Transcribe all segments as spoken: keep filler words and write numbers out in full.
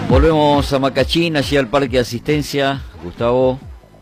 Volvemos a Macachín, allí al Parque de Asistencia. Gustavo.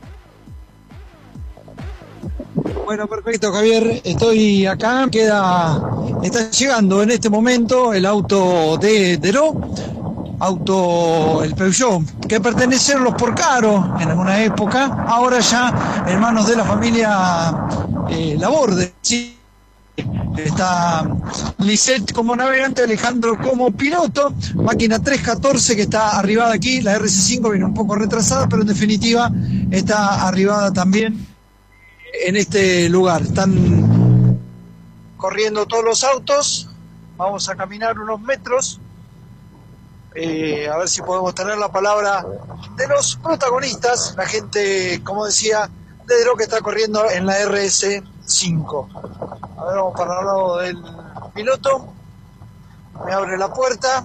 Bueno, perfecto, Javier. Estoy acá. Queda, está llegando en este momento el auto de Deró, auto, el Peugeot, que pertenecieron los Porcaro en alguna época. Ahora ya en manos de la familia eh, Laborde. Sí. Está Lisette como navegante, Alejandro como piloto, máquina tres catorce que está arribada aquí, la R C cinco viene un poco retrasada, pero en definitiva está arribada también en este lugar. Están corriendo todos los autos, vamos a caminar unos metros, eh, a ver si podemos tener la palabra de los protagonistas, la gente, como decía, de lo que está corriendo en la R S cinco. A ver, vamos para el lado del piloto. Me abre la puerta.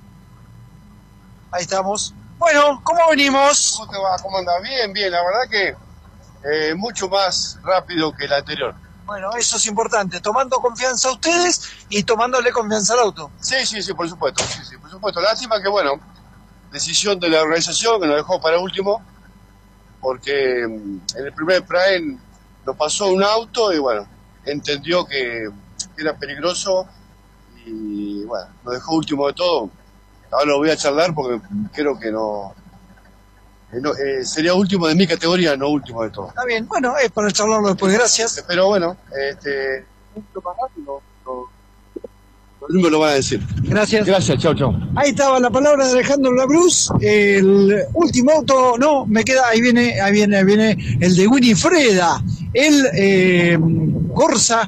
Ahí estamos. Bueno, ¿cómo venimos? ¿Cómo te va? ¿Cómo andas? Bien, bien. La verdad que eh, mucho más rápido que el anterior. Bueno, eso es importante. Tomando confianza a ustedes y tomándole confianza al auto. Sí, sí, sí, por supuesto. Sí, sí, por supuesto. Lástima que, bueno, decisión de la organización que nos dejó para último, porque en el primer Praen lo pasó un auto y, bueno, entendió que era peligroso y, bueno, lo dejó último de todo. Ahora lo voy a charlar porque creo que no, eh, no eh, sería último de mi categoría, no último de todo. Está bien, bueno, es para charlarlo después, gracias. Pero bueno, este, mucho más rápido, lo, los números lo van a decir. Gracias. Gracias, chao, chao. Ahí estaba la palabra de Alejandro Labruz, el último auto, no, me queda, ahí viene, ahí viene, ahí viene el de Winifreda, el eh, Corsa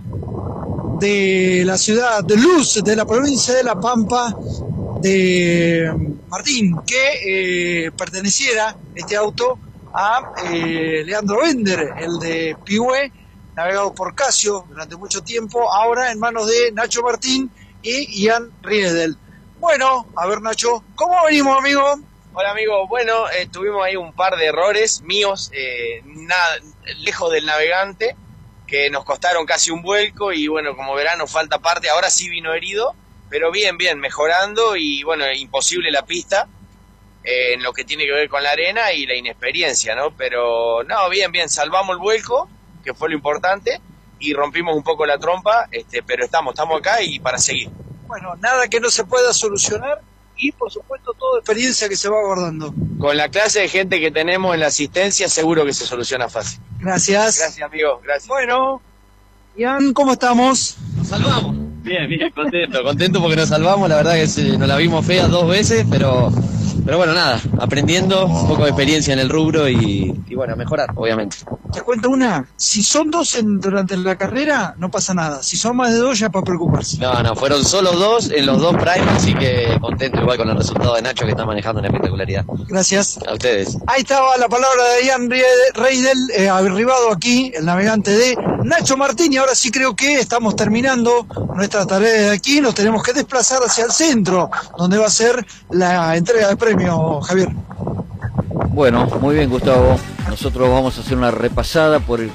de la ciudad de Luz, de la provincia de La Pampa, de Martín, que eh, perteneciera este auto a eh, Leandro Bender, el de Pihue, navegado por Casio durante mucho tiempo, ahora en manos de Nacho Martín y Ian Riedel. Bueno, a ver, Nacho, ¿cómo venimos, amigo? Hola, amigo. Bueno, eh, tuvimos ahí un par de errores míos, eh, nada, lejos del navegante, que nos costaron casi un vuelco y, bueno, como verán, nos falta parte. Ahora sí vino herido, pero bien, bien, mejorando y, bueno, imposible la pista eh, en lo que tiene que ver con la arena y la inexperiencia, ¿no? Pero, no, bien, bien, salvamos el vuelco, que fue lo importante, y rompimos un poco la trompa, este, pero estamos, estamos acá y para seguir. Bueno, nada que no se pueda solucionar y, por supuesto, toda experiencia que se va guardando. Con la clase de gente que tenemos en la asistencia, seguro que se soluciona fácil. Gracias. Gracias, amigo, gracias. Bueno, Ian, ¿cómo estamos? Nos salvamos. Bien, bien, contento, contento porque nos salvamos. La verdad que se, nos la vimos fea dos veces, pero, pero bueno, nada, aprendiendo, un poco de experiencia en el rubro y, y bueno, mejorar, obviamente. Te cuento una, si son dos en, durante la carrera, no pasa nada. Si son más de dos, ya es para preocuparse. No, no, fueron solo dos en los dos Prime, así que contento igual con el resultado de Nacho, que está manejando una espectacularidad. Gracias. A ustedes. Ahí estaba la palabra de Ian Riedel, eh, arribado aquí, el navegante de Nacho Martín, y ahora sí creo que estamos terminando nuestra tarea de aquí, nos tenemos que desplazar hacia el centro, donde va a ser la entrega de premio, Javier. Bueno, muy bien, Gustavo. Nosotros vamos a hacer una repasada por el